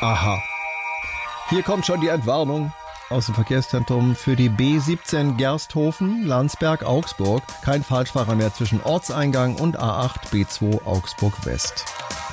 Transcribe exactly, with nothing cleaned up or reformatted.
Aha. Hier kommt schon die Entwarnung aus dem Verkehrszentrum für die B siebzehn Gersthofen, Landsberg, Augsburg. Kein Falschfahrer mehr zwischen Ortseingang und A acht B zwei Augsburg West.